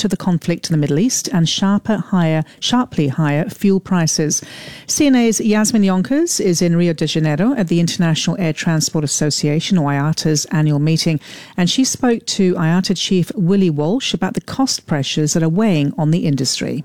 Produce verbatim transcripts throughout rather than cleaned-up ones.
to the conflict in the Middle East and sharper, higher, sharply higher fuel prices. C N A's Yasmin Yonkers is in Rio de Janeiro at the International Air Transport Association, or I A T A's annual meeting, and she spoke to I A T A chief Willie Walsh about the cost pressures that are weighing on the industry.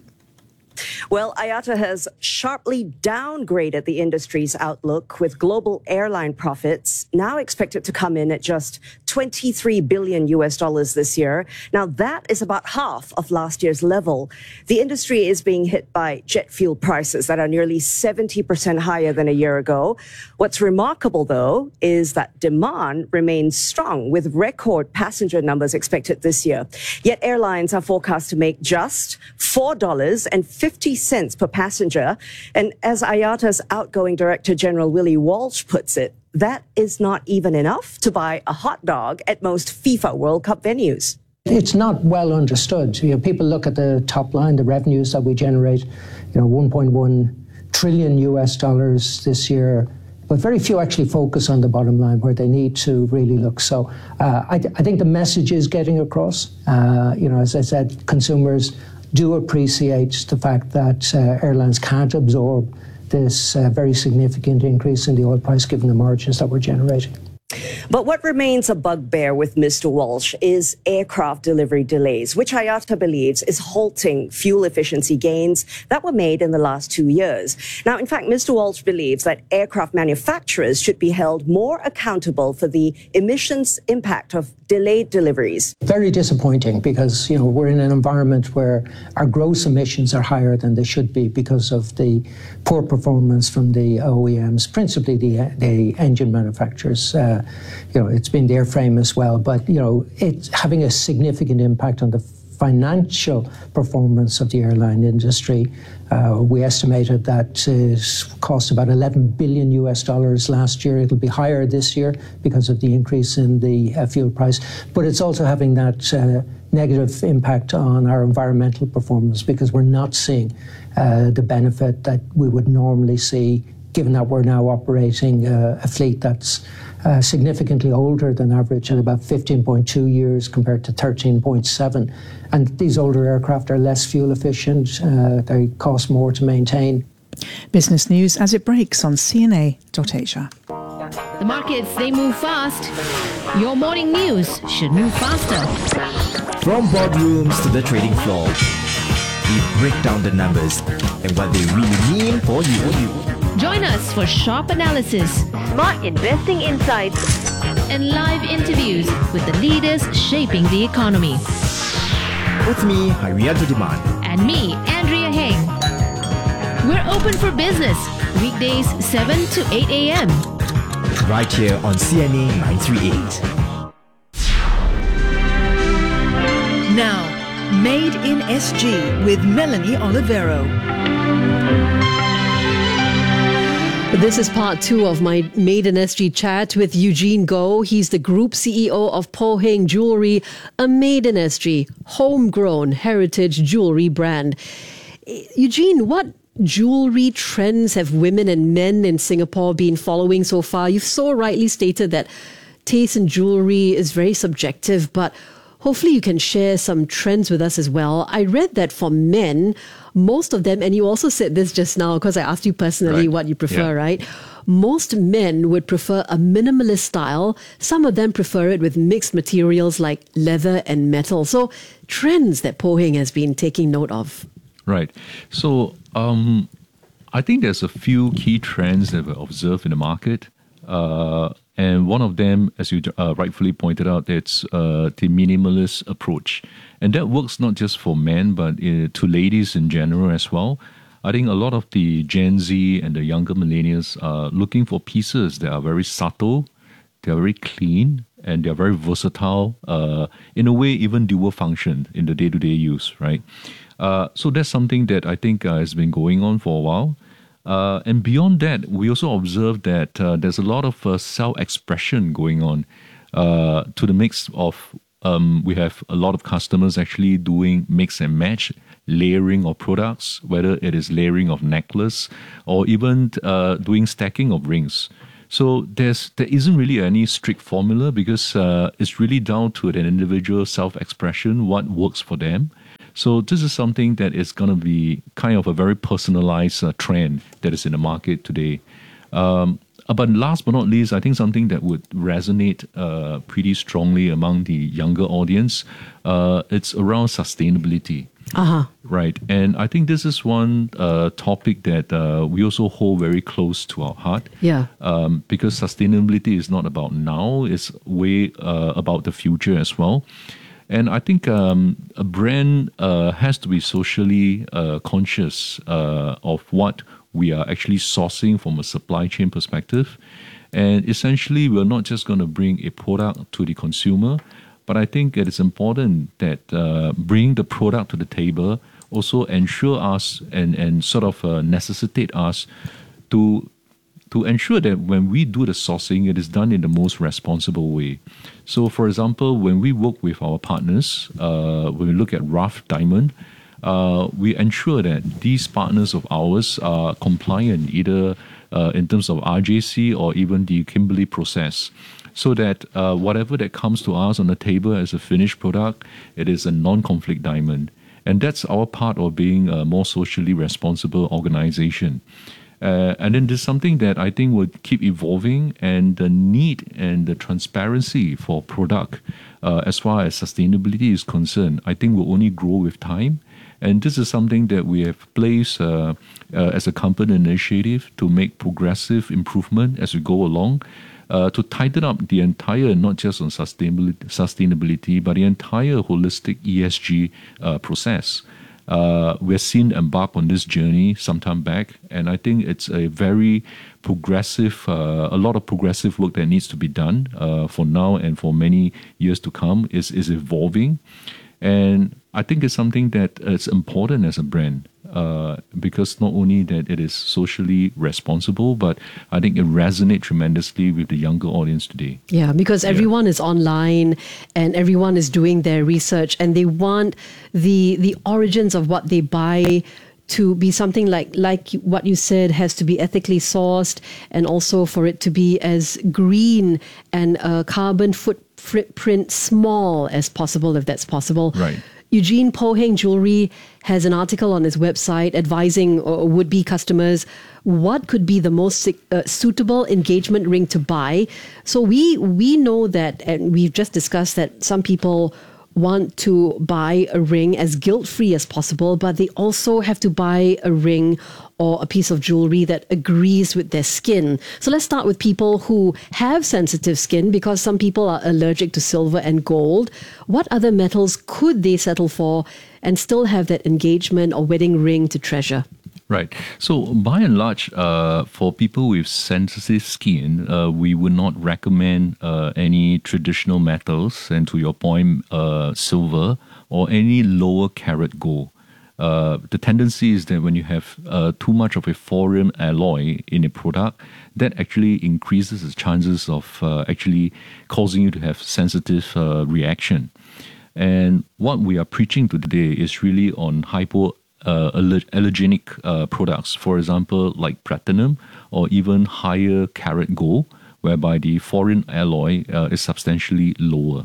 Well, I A T A has sharply downgraded the industry's outlook, with global airline profits now expected to come in at just twenty-three billion U S dollars this year. Now, that is about half of last year's level. The industry is being hit by jet fuel prices that are nearly seventy percent higher than a year ago. What's remarkable, though, is that demand remains strong, with record passenger numbers expected this year. Yet airlines are forecast to make just four dollars and fifty cents per passenger. And as I A T A's outgoing Director General Willie Walsh puts it, that is not even enough to buy a hot dog at most FIFA World Cup venues. It's not well understood. You know, people look at the top line, the revenues that we generate, you know, one point one trillion U S dollars this year, but very few actually focus on the bottom line, where they need to really look. So uh, I, th- I think the message is getting across. Uh, you know, as I said, consumers do appreciate the fact that uh, airlines can't absorb this uh, very significant increase in the oil price, given the margins that we're generating. But what remains a bugbear with Mister Walsh is aircraft delivery delays, which I A T A believes is halting fuel efficiency gains that were made in the last two years. Now, in fact, Mister Walsh believes that aircraft manufacturers should be held more accountable for the emissions impact of delayed deliveries. Very disappointing, because, you know, we're in an environment where our gross emissions are higher than they should be because of the poor performance from the O E Ms, principally the, the engine manufacturers. Uh, you know, it's been the airframe as well, but, you know, it's having a significant impact on the financial performance of the airline industry. Uh, we estimated that it cost about eleven billion U S dollars last year. It'll be higher this year because of the increase in the uh, fuel price. But it's also having that uh, negative impact on our environmental performance, because we're not seeing uh, the benefit that we would normally see, given that we're now operating uh, a fleet that's uh, significantly older than average, at about fifteen point two years compared to thirteen point seven. And these older aircraft are less fuel efficient, uh, they cost more to maintain. Business news as it breaks on C N A dot Asia. The markets, they move fast. Your morning news should move faster. From boardrooms to the trading floor, we break down the numbers and what they really mean for you. Join us for sharp analysis, smart investing insights, and live interviews with the leaders shaping the economy. With me, Harianto Diman. And me, Andrea Heng. We're open for business, weekdays seven to eight a.m. right here on C N A nine thirty-eight. Now, Made in S G with Melanie Olivero. This is part two of my Made in S G chat with Eugene Goh. He's the Group C E O of Poh Heng Jewellery, a Made in S G, homegrown heritage jewellery brand. Eugene, what jewellery trends have women and men in Singapore been following so far? You've so rightly stated that taste in jewellery is very subjective, but hopefully you can share some trends with us as well. I read that for men, most of them, and you also said this just now because I asked you personally right. what you prefer, yeah. right? Most men would prefer a minimalist style. Some of them prefer it with mixed materials like leather and metal. So trends that Poh Heng has been taking note of. Right. So um, I think there's a few key trends that we've observed in the market. Uh, and one of them, as you uh, rightfully pointed out, it's uh, the minimalist approach. And that works not just for men, but uh, to ladies in general as well. I think a lot of the Gen Z and the younger millennials are looking for pieces that are very subtle, they're very clean, and they're very versatile, uh, in a way even dual function in the day-to-day use, right? Uh, so that's something that I think uh, has been going on for a while. Uh, and beyond that, we also observe that uh, there's a lot of uh, self-expression going on uh, to the mix of, um, we have a lot of customers actually doing mix and match, layering of products, whether it is layering of necklace or even uh, doing stacking of rings. So there's there isn't really any strict formula because uh, it's really down to an individual self-expression, what works for them. So this is something that is going to be kind of a very personalized uh, trend that is in the market today. Um, but last but not least, I think something that would resonate uh, pretty strongly among the younger audience, uh, it's around sustainability. Uh-huh. Right. And I think this is one uh, topic that uh, we also hold very close to our heart. Yeah. Um, because sustainability is not about now, it's way uh, about the future as well. And I think um, a brand uh, has to be socially uh, conscious uh, of what we are actually sourcing from a supply chain perspective. And essentially, we're not just going to bring a product to the consumer, but I think it is important that uh, bring the product to the table also ensure us and, and sort of uh, necessitate us to to ensure that when we do the sourcing, it is done in the most responsible way. So, for example, when we work with our partners, uh, when we look at Rough Diamond, uh, we ensure that these partners of ours are compliant either uh, in terms of R J C or even the Kimberley process, so that uh, whatever that comes to us on the table as a finished product, it is a non-conflict diamond. And that's our part of being a more socially responsible organization. Uh, and then there's something that I think will keep evolving, and the need and the transparency for product uh, as far as sustainability is concerned, I think will only grow with time. And this is something that we have placed uh, uh, as a company initiative to make progressive improvement as we go along, uh, to tighten up the entire, not just on sustainability, sustainability but the entire holistic E S G uh, process. Uh, we're seen embark on this journey some time back, and I think it's a very progressive, uh, a lot of progressive work that needs to be done uh, for now and for many years to come is, is evolving. And I think it's something that is important as a brand uh, because not only that it is socially responsible, but I think it resonates tremendously with the younger audience today. Yeah, because everyone yeah. is online and everyone is doing their research, and they want the the origins of what they buy to be something like like what you said, has to be ethically sourced, and also for it to be as green and uh, carbon footprint small as possible, if that's possible. Right. Eugene Poh Heng Jewelry has an article on his website advising uh, would-be customers what could be the most uh, suitable engagement ring to buy. So we we know that, and we've just discussed that some people want to buy a ring as guilt-free as possible, but they also have to buy a ring or a piece of jewelry that agrees with their skin. So let's start with people who have sensitive skin, because some people are allergic to silver and gold. What other metals could they settle for and still have that engagement or wedding ring to treasure? Right. So by and large, uh, for people with sensitive skin, uh, we would not recommend uh, any traditional metals, and to your point, uh, silver or any lower carat gold. Uh, the tendency is that when you have uh, too much of a foreign alloy in a product, that actually increases the chances of uh, actually causing you to have sensitive uh, reaction. And what we are preaching today is really on hypo Uh, allergenic uh, products, for example, like platinum or even higher carat gold, whereby the foreign alloy uh, is substantially lower.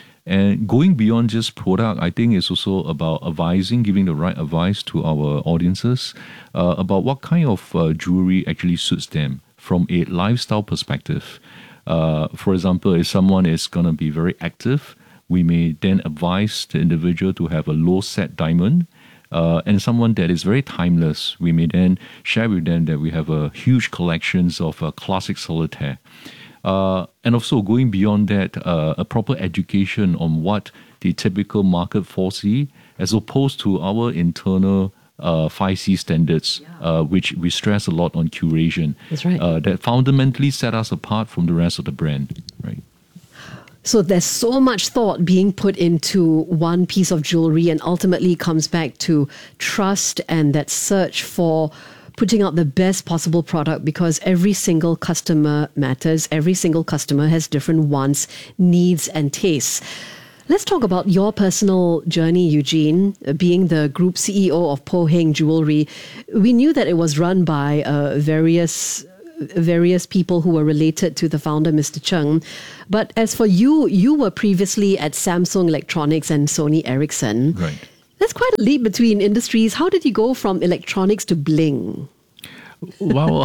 And going beyond just product, I think it's also about advising, giving the right advice to our audiences uh, about what kind of uh, jewelry actually suits them from a lifestyle perspective. Uh, for example, if someone is going to be very active, we may then advise the individual to have a low set diamond. Uh, and someone that is very timeless, we may then share with them that we have a huge collections of uh, classic solitaire. Uh, and also going beyond that, uh, a proper education on what the typical market foresee, as opposed to our internal uh, five C standards, uh, which we stress a lot on curation. That's right. Uh, that fundamentally set us apart from the rest of the brand, right? So there's so much thought being put into one piece of jewelry, and ultimately comes back to trust and that search for putting out the best possible product, because every single customer matters. Every single customer has different wants, needs, and tastes. Let's talk about your personal journey, Eugene, being the group C E O of Poh Heng Jewelry. We knew that it was run by uh, various various people who were related to the founder, Mister Cheng. But as for you, you were previously at Samsung Electronics and Sony Ericsson. Right. That's quite a leap between industries. How did you go from electronics to bling? Well,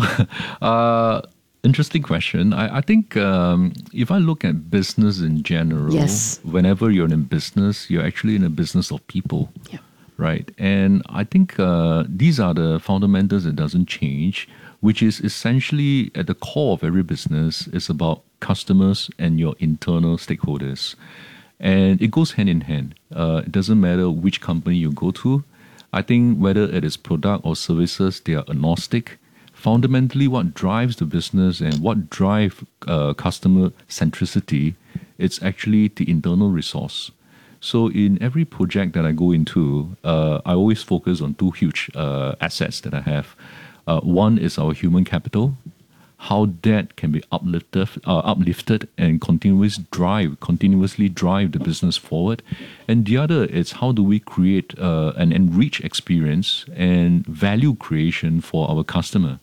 uh, interesting question. I, I think um, if I look at business in general, Yes. whenever you're in business, you're actually in a business of people, Yeah. right? And I think uh, these are the fundamentals that doesn't change, which is essentially at the core of every business is about customers and your internal stakeholders. And it goes hand in hand. Uh, it doesn't matter which company you go to. I think whether it is product or services, they are agnostic. Fundamentally, what drives the business and what drives uh, customer centricity, it's actually the internal resource. So in every project that I go into, uh, I always focus on two huge uh, assets that I have. Uh, one is our human capital, how that can be uplifted, uh, uplifted and continuously drive, continuously drive the business forward. And the other is how do we create uh, an enriched experience and value creation for our customer.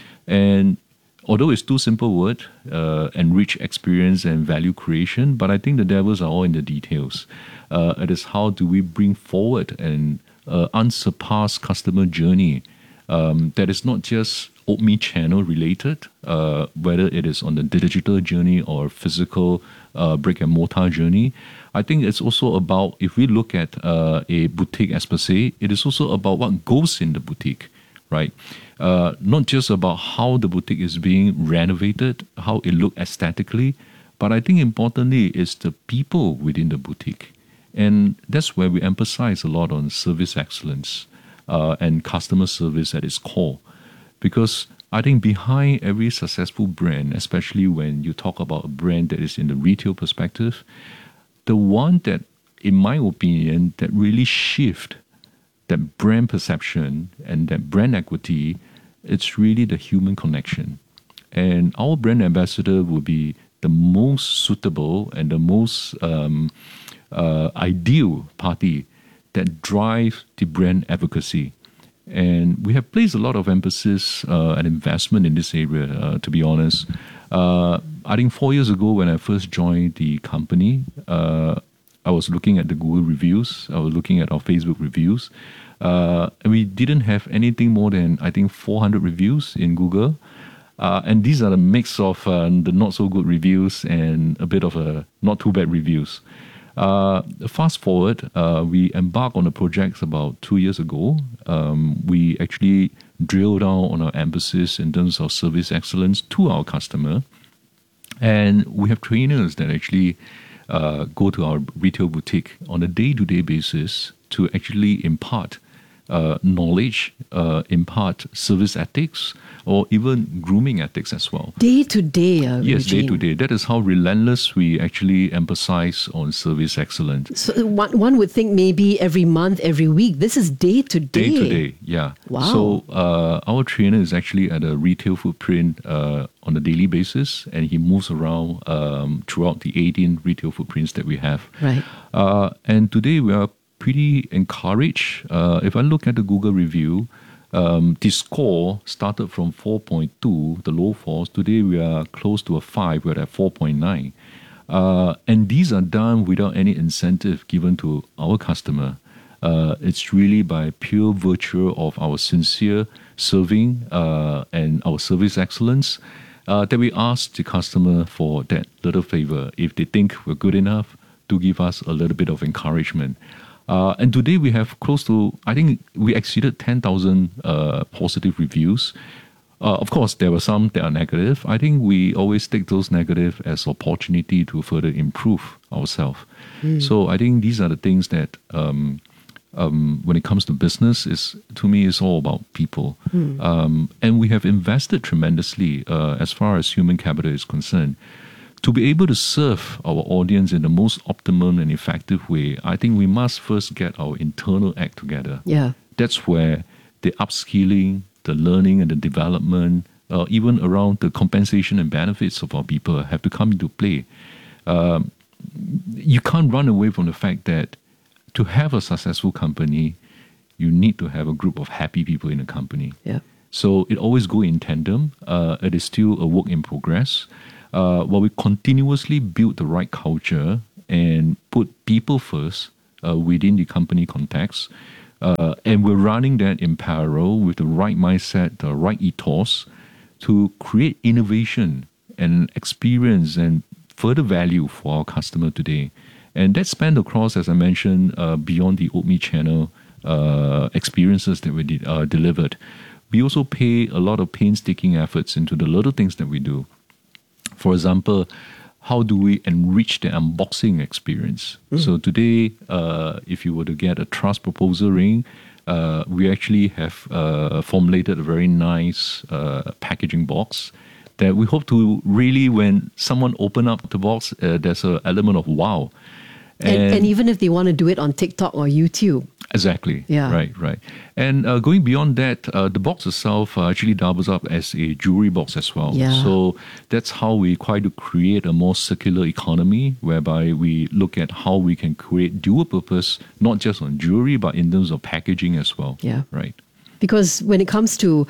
And although it's two simple words, uh, enrich experience and value creation, but I think the devils are all in the details. Uh, it is how do we bring forward an uh, unsurpassed customer journey um, that is not just omni-channel related, uh, whether it is on the digital journey or physical uh, brick and mortar journey. I think it's also about, if we look at uh, a boutique as per se, it is also about what goes in the boutique, right? Uh, not just about how the boutique is being renovated, how it looks aesthetically, but I think importantly is the people within the boutique. And that's where we emphasize a lot on service excellence uh, and customer service at its core. Because I think behind every successful brand, especially when you talk about a brand that is in the retail perspective, the one that, in my opinion, that really shift that brand perception and that brand equity, it's really the human connection. And our brand ambassador will be the most suitable and the most um, uh, ideal party that drives the brand advocacy. And we have placed a lot of emphasis uh, and investment in this area, uh, to be honest. Uh, I think four years ago when I first joined the company, uh, I was looking at the Google reviews, I was looking at our Facebook reviews, uh, and we didn't have anything more than, I think, four hundred reviews in Google. Uh, and these are the mix of uh, the not-so-good reviews and a bit of a not-too-bad reviews. Uh, fast forward, uh, we embarked on a project about two years ago. Um, we actually drilled down on our emphasis in terms of service excellence to our customer. And we have trainers that actually uh, go to our retail boutique on a day-to-day basis to actually impart uh, knowledge, uh, impart service ethics, or even grooming ethics as well. Day to day, uh, Yes, day Eugene. to day. That is how relentless we actually emphasize on service excellence. So one, one would think maybe every month, every week. This is day to day. Day to day, yeah. Wow. So uh, our trainer is actually at a retail footprint uh, on a daily basis, and he moves around um, throughout the eighteen retail footprints that we have. Right. Uh, and today we are pretty encouraged. Uh, if I look at the Google review, um, the score started from four point two, the low fours. Today we are close to a five. We're at four point nine. Uh, and these are done without any incentive given to our customer. Uh, it's really by pure virtue of our sincere serving uh, and our service excellence uh, that we ask the customer for that little favor. If they think we're good enough, to give us a little bit of encouragement. Uh, and today we have close to, I think we exceeded ten thousand uh, positive reviews. Uh, of course, there were some that are negative. I think we always take those negative as opportunity to further improve ourselves. Mm. So I think these are the things that, um, um, when it comes to business, is to me is all about people. Mm. Um, and we have invested tremendously uh, as far as human capital is concerned. To be able to serve our audience in the most optimum and effective way, I think we must first get our internal act together. Yeah. That's where the upskilling, the learning and the development, uh, even around the compensation and benefits of our people have to come into play. Um, you can't run away from the fact that to have a successful company, you need to have a group of happy people in the company. Yeah. So it always goes in tandem. Uh, it is still a work in progress. Uh, while we continuously build the right culture and put people first, uh, within the company context. Uh, and we're running that in parallel with the right mindset, the right ethos to create innovation and experience and further value for our customer today. And that spanned across, as I mentioned, uh, beyond the omni-channel uh, experiences that we de- uh, delivered. We also pay a lot of painstaking efforts into the little things that we do. For example, how do we enrich the unboxing experience? Mm. So today, uh, if you were to get a trust proposal ring, uh, we actually have uh, formulated a very nice uh, packaging box that we hope to really, when someone open up the box, uh, there's an element of wow. And, and, and even if they want to do it on TikTok or YouTube. Exactly. Yeah. Right, right. And uh, going beyond that, uh, the box itself uh, actually doubles up as a jewelry box as well. Yeah. So that's how we try to create a more circular economy, whereby we look at how we can create dual purpose, not just on jewelry, but in terms of packaging as well. Yeah. Right. Because when it comes to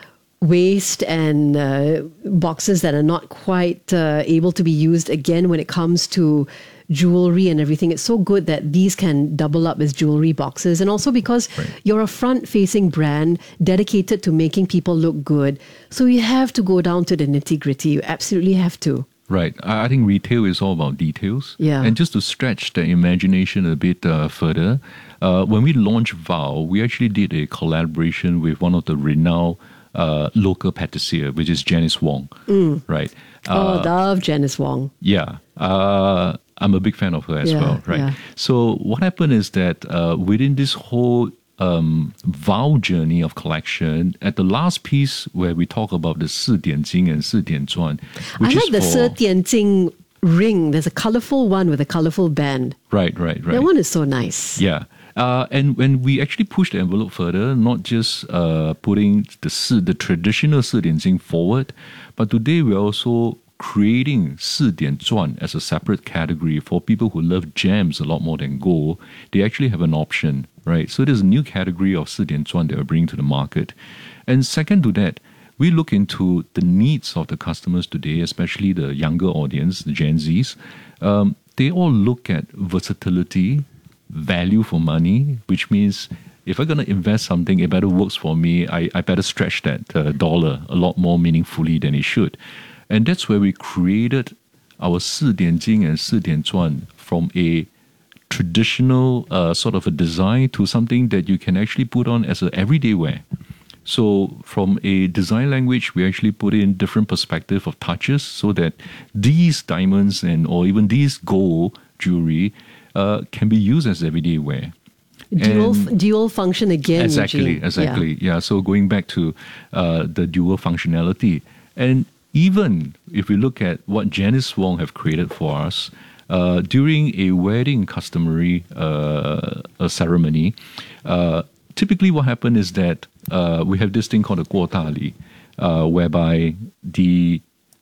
waste and uh, boxes that are not quite uh, able to be used again, when it comes to jewelry and everything, it's so good that these can double up as jewelry boxes. And also because right. you're a front-facing brand dedicated to making people look good, so you have to go down to the nitty-gritty. You absolutely have to. Right. I I think retail is all about details. Yeah. And just to stretch the imagination a bit uh, further, uh, when we launched Vow, we actually did a collaboration with one of the renowned uh, local patissier, which is Janice Wong. Mm. Right. Oh, Uh, love Janice Wong. Yeah. Uh, I'm a big fan of her as Yeah, well, right? yeah. So what happened is that uh, within this whole um, Vow journey of collection, at the last piece where we talk about the 四点金 and 四点钻, which I like is the for, 四点金 ring. There's a colorful one with a colorful band. Right, right, right. That one is so nice. Yeah. Uh, and when we actually push the envelope further, not just uh, putting the 四, the traditional 四点金 forward, but today we're also creating 四点钻 as a separate category for people who love gems a lot more than gold. They actually have an option, right? So there's a new category of 四点钻that we're bringing to the market. And second to that, we look into the needs of the customers today, especially the younger audience, the Gen Zs. Um, they all look at versatility, value for money, which means if I'm going to invest something, it better works for me. I, I better stretch that uh, dollar a lot more meaningfully than it should. And that's where we created our 四点金 and 四点钻 from a traditional uh, sort of a design to something that you can actually put on as an everyday wear. So from a design language, we actually put in different perspective of touches so that these diamonds and or even these gold jewelry uh, can be used as everyday wear. Dual, dual function again, Exactly, Eugene. exactly. Yeah. Yeah. So going back to uh, the dual functionality. And even if we look at what Janice Wong have created for us, uh, during a wedding customary uh, a ceremony, uh, typically what happened is that uh, we have this thing called a 过大礼, uh, whereby the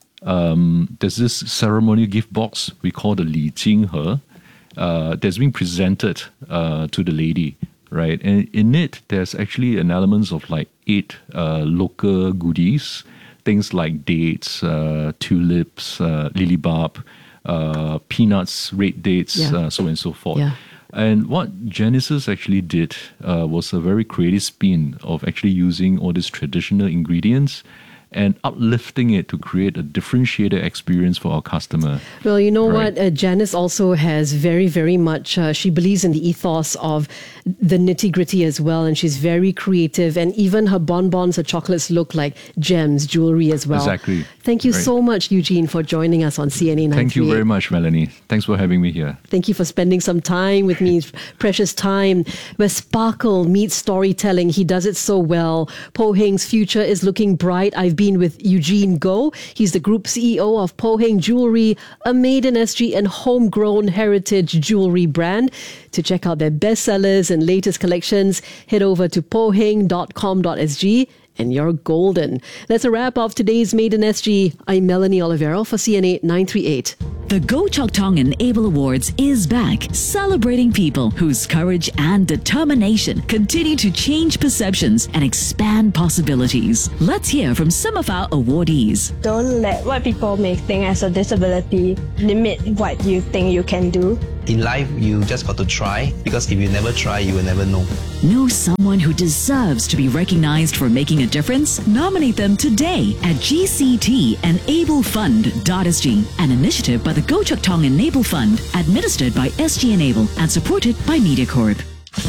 um, there's this ceremonial gift box we call the 礼金盒 uh, that's being presented uh, to the lady, right? And in it, there's actually an element of like eight uh, local goodies, things like dates, uh, tulips, uh, lily bulb, uh, peanuts, red dates, Yeah. uh, so on and so forth. Yeah. And what Genesis actually did uh, was a very creative spin of actually using all these traditional ingredients and uplifting it to create a differentiated experience for our customer. Well, you know Right. what? Uh, Janice also has very, very much, uh, she believes in the ethos of the nitty gritty as well. And she's very creative. And even her bonbons, her chocolates look like gems, jewelry as well. Exactly. Thank you Right. so much, Eugene, for joining us on C N A nine thirty-eight. Thank you very much, Melanie. Thanks for having me here. Thank you for spending some time with me, precious time, where sparkle meets storytelling. He does it so well. Po Heng's future is looking bright. I've been with Eugene Goh. He's the group C E O of Po Heng Jewelry, a made-in-S G and homegrown heritage jewelry brand. To check out their bestsellers and latest collections, head over to poheng dot com dot s g. And you're golden. That's a wrap of today's Made in S G. I'm Melanie Olivero for C N A nine thirty-eight. The Go Chok Tong and Able Awards is back, celebrating people whose courage and determination continue to change perceptions and expand possibilities. Let's hear from some of our awardees. Don't let what people may think as a disability limit what you think you can do. In life, you just got to try, because if you never try, you will never know. Know someone who deserves to be recognized for making a difference? Nominate them today at G C T Enable Fund dot S G, an initiative by the Goh Chok Tong Enable Fund, administered by S G Enable and supported by MediaCorp.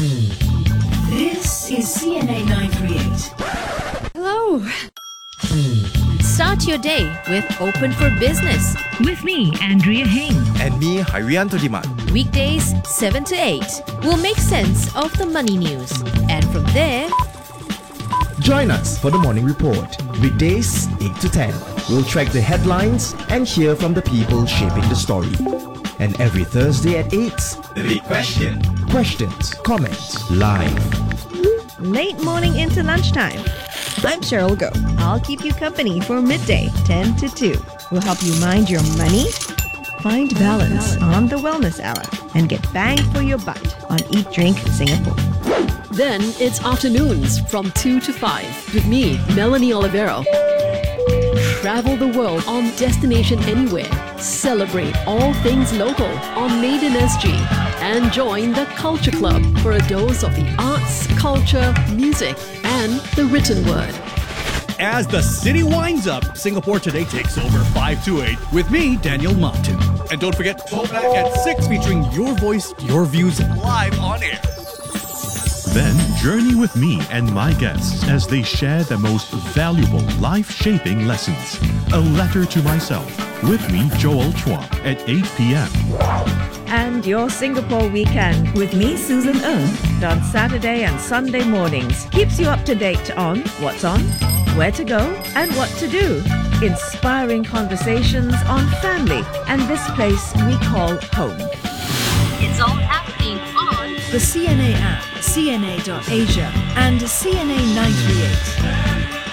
This is C N A nine thirty-eight. Hello. Start your day with Open for Business. With me, Andrea Heng. And me, Harianto Diman. Weekdays, seven to eight. We'll make sense of the money news. And from there... Join us for the Morning Report. Weekdays, eight to ten. We'll track the headlines and hear from the people shaping the story. And every Thursday at eight, The Big Question. Questions, comments, live. Late morning into lunchtime. I'm Cheryl Go. I'll keep you company for midday, ten to two. We'll help you mind your money, find balance on the Wellness Hour, and get bang for your buck on Eat Drink Singapore. Then it's afternoons from two to five with me, Melanie Olivero. Travel the world on Destination Anywhere. Celebrate all things local on Made in S G. And join the Culture Club for a dose of the arts, culture, music, and the written word. As the city winds up, Singapore Today takes over five to eight with me, Daniel Martin. And don't forget, Throwback at six featuring your voice, your views live on air. Then journey with me and my guests as they share the most valuable life-shaping lessons. A letter to myself. With me, Joel Chua, at eight p.m. And your Singapore weekend with me, Susan Ng, on Saturday and Sunday mornings, keeps you up to date on what's on, where to go, and what to do. Inspiring conversations on family and this place we call home. It's all happening on The C N A app, C N A dot Asia, and C N A nine thirty-eight.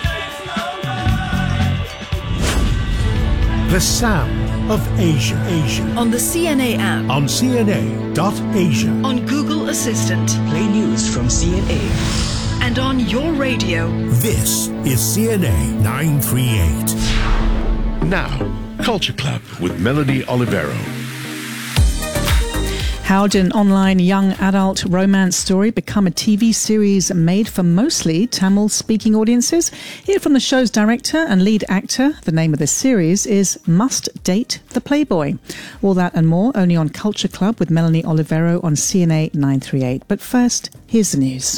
The sound of Asia. Asia. On the C N A app. On C N A dot Asia. On Google Assistant. Play news from C N A. And on your radio. This is C N A nine thirty-eight. Now, Culture Club with Melanie Olivero. How did an online young adult romance story become a T V series made for mostly Tamil-speaking audiences? Here from the show's director and lead actor, the name of this series is Must Date the Playboy. All that and more only on Culture Club with Melanie Olivero on C N A nine thirty-eight. But first, here's the news.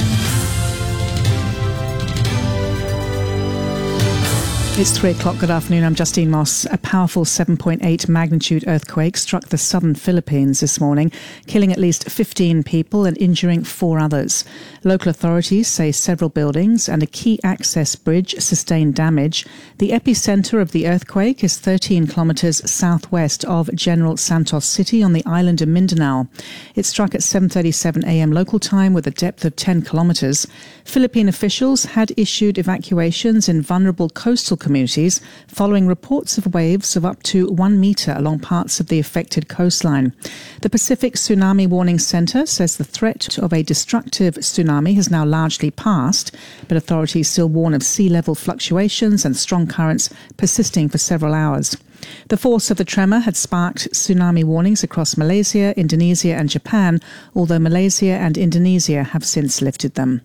It's three o'clock. Good afternoon. I'm Justine Moss. A powerful seven point eight magnitude earthquake struck the southern Philippines this morning, killing at least fifteen people and injuring four others. Local authorities say several buildings and a key access bridge sustained damage. The epicenter of the earthquake is thirteen kilometres southwest of General Santos City on the island of Mindanao. It struck at seven thirty-seven a.m. local time with a depth of ten kilometres. Philippine officials had issued evacuations in vulnerable coastal communities communities following reports of waves of up to one metre along parts of the affected coastline. The Pacific Tsunami Warning Centre says the threat of a destructive tsunami has now largely passed, but authorities still warn of sea level fluctuations and strong currents persisting for several hours. The force of the tremor had sparked tsunami warnings across Malaysia, Indonesia and Japan, although Malaysia and Indonesia have since lifted them.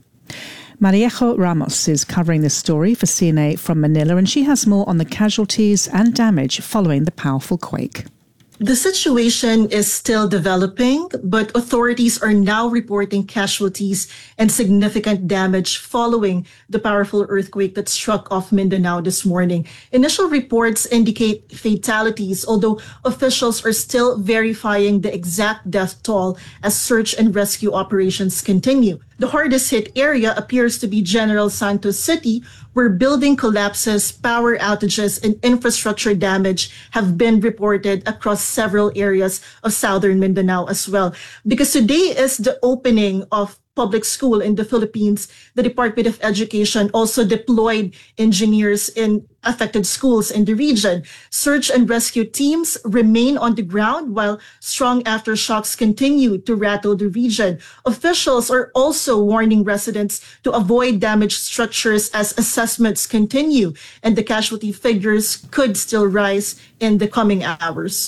Mariejo Ramos is covering this story for C N A from Manila, and she has more on the casualties and damage following the powerful quake. The situation is still developing, but authorities are now reporting casualties and significant damage following the powerful earthquake that struck off Mindanao this morning. Initial reports indicate fatalities, although officials are still verifying the exact death toll as search and rescue operations continue. The hardest hit area appears to be General Santos City, where building collapses, power outages, and infrastructure damage have been reported across several areas of southern Mindanao as well. Because today is the opening of public school in the Philippines, the Department of Education also deployed engineers in affected schools in the region. Search and rescue teams remain on the ground while strong aftershocks continue to rattle the region. Officials are also warning residents to avoid damaged structures as assessments continue, and the casualty figures could still rise in the coming hours.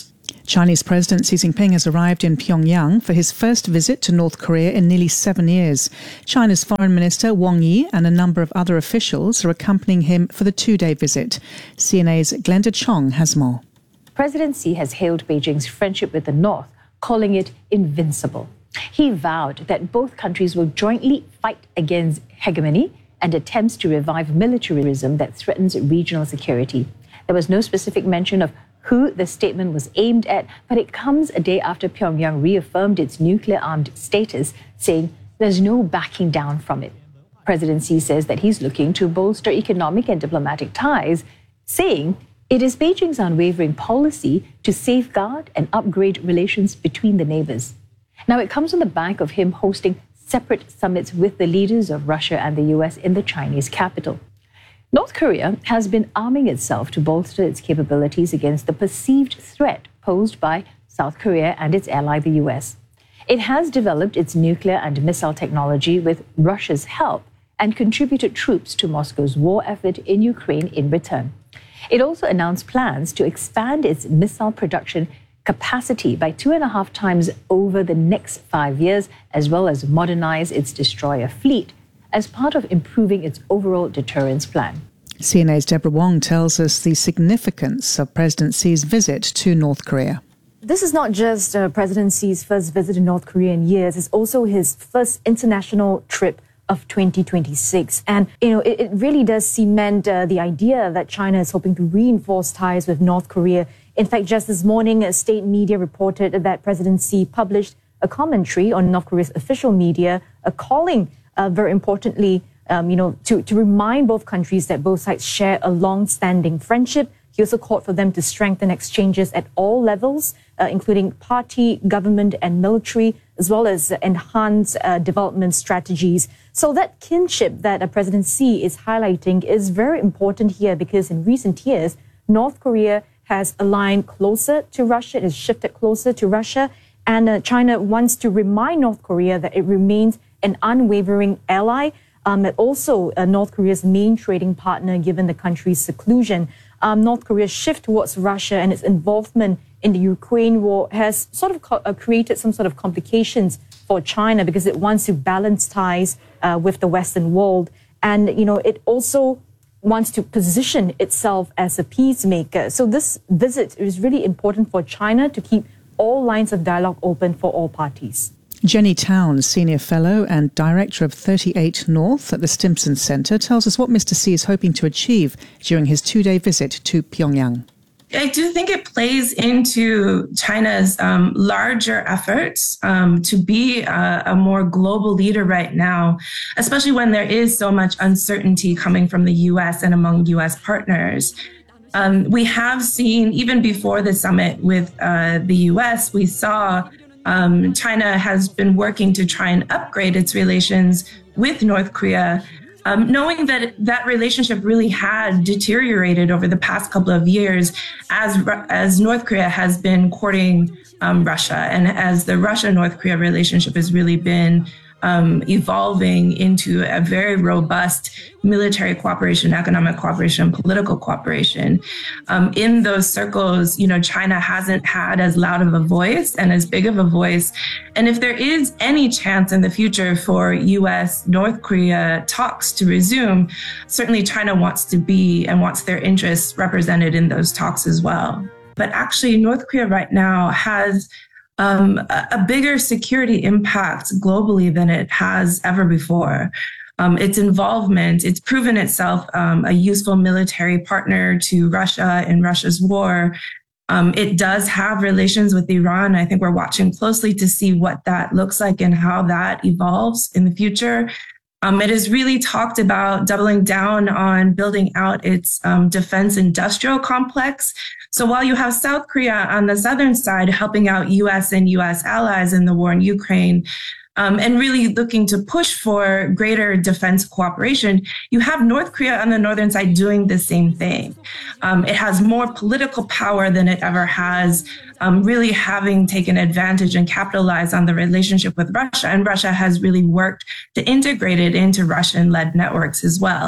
Chinese President Xi Jinping has arrived in Pyongyang for his first visit to North Korea in nearly seven years. China's Foreign Minister Wang Yi and a number of other officials are accompanying him for the two-day visit. C N A's Glenda Chong has more. President Xi has hailed Beijing's friendship with the North, calling it invincible. He vowed that both countries will jointly fight against hegemony and attempts to revive militarism that threatens regional security. There was no specific mention of who the statement was aimed at, but it comes a day after Pyongyang reaffirmed its nuclear-armed status, saying there's no backing down from it. President Xi says that he's looking to bolster economic and diplomatic ties, saying it is Beijing's unwavering policy to safeguard and upgrade relations between the neighbors. Now, it comes on the back of him hosting separate summits with the leaders of Russia and the U S in the Chinese capital. North Korea has been arming itself to bolster its capabilities against the perceived threat posed by South Korea and its ally, the U S. It has developed its nuclear and missile technology with Russia's help and contributed troops to Moscow's war effort in Ukraine in return. It also announced plans to expand its missile production capacity by two and a half times over the next five years, as well as modernize its destroyer fleet as part of improving its overall deterrence plan. C N A's Deborah Wong tells us the significance of President Xi's visit to North Korea. This is not just uh, President Xi's first visit to North Korea in years, it's also his first international trip of twenty twenty-six. And, you know, it, it really does cement uh, the idea that China is hoping to reinforce ties with North Korea. In fact, just this morning, a state media reported that President Xi published a commentary on North Korea's official media, uh, calling, uh, very importantly, um, you know, to, to remind both countries that both sides share a long-standing friendship. He also called for them to strengthen exchanges at all levels, uh, including party, government, and military, as well as uh, enhance uh, development strategies. So that kinship that uh, President Xi is highlighting is very important here because in recent years, North Korea has aligned closer to Russia, it has shifted closer to Russia, and uh, China wants to remind North Korea that it remains an unwavering ally, um, and also uh, North Korea's main trading partner given the country's seclusion. Um, North Korea's shift towards Russia and its involvement in the Ukraine war has sort of co- uh, created some sort of complications for China because it wants to balance ties uh, with the Western world. And, you know, it also wants to position itself as a peacemaker. So this visit is really important for China to keep all lines of dialogue open for all parties. Jenny Town, Senior Fellow and Director of thirty-eight North at the Stimson Centre, tells us what Mister Xi is hoping to achieve during his two-day visit to Pyongyang. I do think it plays into China's um, larger efforts um, to be a, a more global leader right now, especially when there is so much uncertainty coming from the U S and among U S partners. Um, we have seen, even before the summit with uh, the U S, we saw um, China has been working to try and upgrade its relations with North Korea, Um, knowing that that relationship really had deteriorated over the past couple of years as as North Korea has been courting um, Russia and as the Russia-North Korea relationship has really been um, evolving into a very robust military cooperation, economic cooperation, political cooperation. Um, in those circles, you know, China hasn't had as loud of a voice and as big of a voice. And if there is any chance in the future for U S North Korea talks to resume, certainly China wants to be and wants their interests represented in those talks as well. But actually, North Korea right now has um, a, a bigger security impact globally than it has ever before. Um, its involvement, it's proven itself um, a useful military partner to Russia in Russia's war. Um, it does have relations with Iran. I think we're watching closely to see what that looks like and how that evolves in the future. Um, it has really talked about doubling down on building out its um, defense industrial complex. So while you have South Korea on the southern side helping out U S and U S allies in the war in Ukraine, Um, and really looking to push for greater defense cooperation, you have North Korea on the northern side doing the same thing. Um, it has more political power than it ever has, um, really having taken advantage and capitalized on the relationship with Russia. And Russia has really worked to integrate it into Russian-led networks as well.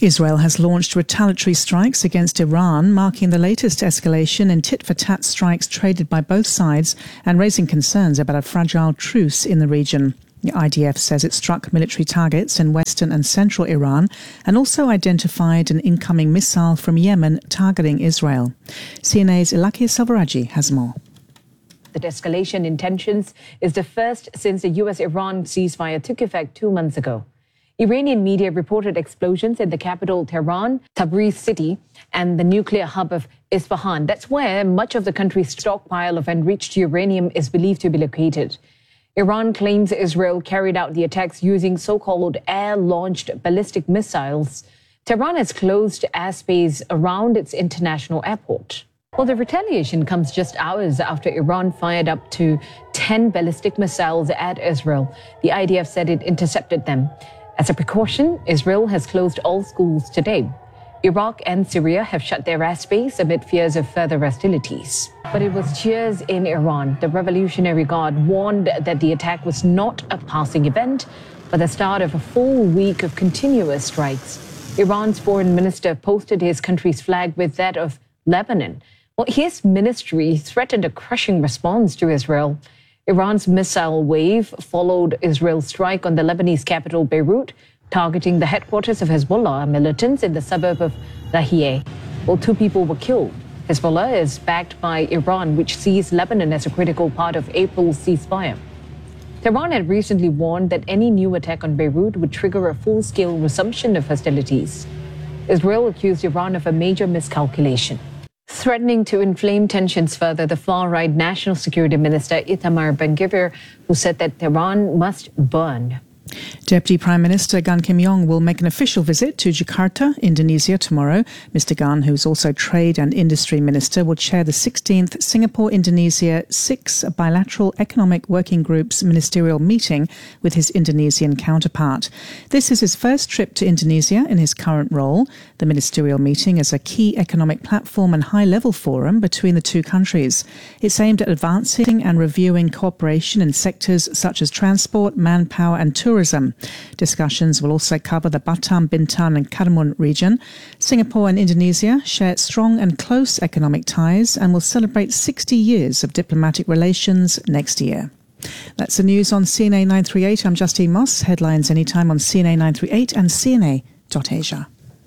Israel has launched retaliatory strikes against Iran, marking the latest escalation in tit-for-tat strikes traded by both sides and raising concerns about a fragile truce in the region. The I D F says it struck military targets in western and central Iran and also identified an incoming missile from Yemen targeting Israel. C N A's Ilakia Salvaraji has more. The escalation in tensions is the first since the U S Iran ceasefire took effect two months ago. Iranian media reported explosions in the capital Tehran, Tabriz city, and the nuclear hub of Isfahan. That's where much of the country's stockpile of enriched uranium is believed to be located. Iran claims Israel carried out the attacks using so-called air-launched ballistic missiles. Tehran has closed airspace around its international airport. Well, the retaliation comes just hours after Iran fired up to ten ballistic missiles at Israel. The I D F said it intercepted them. As a precaution, Israel has closed all schools today. Iraq and Syria have shut their airspace amid fears of further hostilities. But it was cheers in Iran. The Revolutionary Guard warned that the attack was not a passing event, but the start of a full week of continuous strikes. Iran's foreign minister posted his country's flag with that of Lebanon. Well, his ministry threatened a crushing response to Israel. Iran's missile wave followed Israel's strike on the Lebanese capital, Beirut, targeting the headquarters of Hezbollah militants in the suburb of Lahiyeh. Well, two people were killed. Hezbollah is backed by Iran, which sees Lebanon as a critical part of April's ceasefire. Tehran had recently warned that any new attack on Beirut would trigger a full-scale resumption of hostilities. Israel accused Iran of a major miscalculation. Threatening to inflame tensions further, the far-right National Security Minister Itamar Ben-Gvir, who said that Tehran must burn. Deputy Prime Minister Gan Kim-yong will make an official visit to Jakarta, Indonesia tomorrow. Mister Gan, who is also Trade and Industry Minister, will chair the sixteenth Singapore-Indonesia Six Bilateral Economic Working Group's ministerial meeting with his Indonesian counterpart. This is his first trip to Indonesia in his current role. The ministerial meeting is a key economic platform and high-level forum between the two countries. It's aimed at advancing and reviewing cooperation in sectors such as transport, manpower and tourism. Discussions will also cover the Batam, Bintan and Karimun region. Singapore and Indonesia share strong and close economic ties and will celebrate sixty years of diplomatic relations next year. That's the news on C N A nine thirty-eight. I'm Justine Moss. Headlines anytime on C N A nine thirty-eight and C N A dot asia.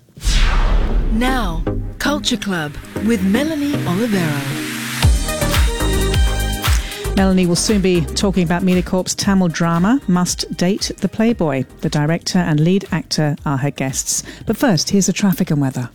Now, Culture Club with Melanie Olivero. Melanie will soon be talking about MediaCorp's Tamil drama, Must Date the Playboy. The director and lead actor are her guests. But first, here's the traffic and weather.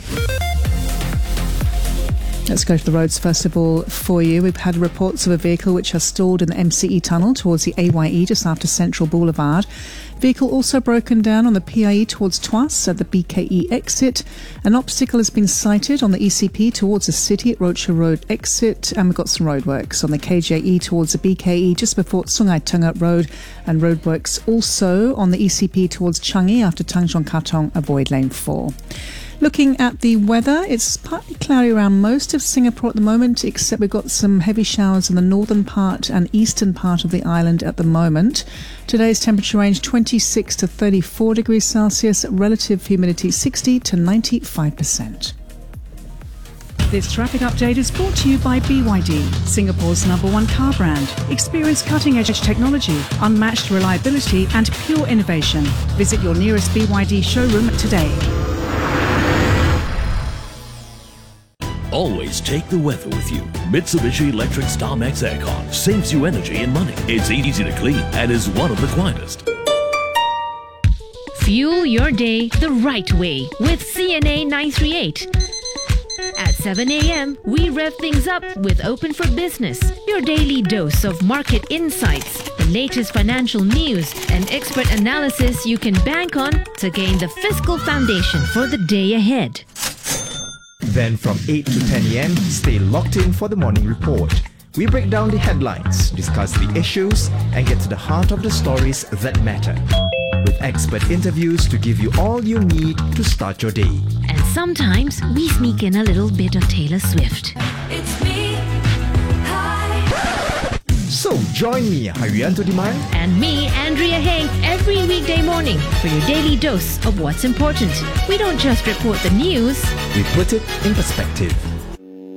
Let's go to the roads first of all for you. We've had reports of a vehicle which has stalled in the M C E tunnel towards the A Y E just after Central Boulevard. Vehicle also broken down on the P I E towards Tuas at the B K E exit. An obstacle has been sighted on the E C P towards the city at Roadshow Road exit. And we've got some roadworks on the K J E towards the B K E just before Sungai Tengah Road. And roadworks also on the E C P towards Changi after Tanjong Katong, avoid lane four. Looking at the weather, it's partly cloudy around most of Singapore at the moment, except we've got some heavy showers in the northern part and eastern part of the island at the moment. Today's temperature range twenty-six to thirty-four degrees Celsius, relative humidity sixty to ninety-five percent. This traffic update is brought to you by B Y D, Singapore's number one car brand. Experience cutting-edge technology, unmatched reliability and pure innovation. Visit your nearest B Y D showroom today. Always take the weather with you. Mitsubishi Electric StarMax Aircon saves you energy and money. It's easy to clean and is one of the quietest. Fuel your day the right way with C N A nine thirty-eight. At seven a.m., we rev things up with Open for Business, your daily dose of market insights, the latest financial news, and expert analysis you can bank on to gain the fiscal foundation for the day ahead. Then from eight to ten a.m., stay locked in for the morning report. We break down the headlines, discuss the issues, and get to the heart of the stories that matter. With expert interviews to give you all you need to start your day. And sometimes we sneak in a little bit of Taylor Swift. It's me. Hi. So Join me, Haryanto Diman, and me, Andrea Heng, every weekday morning for your daily dose of what's important. We don't just report the news, we put it in perspective.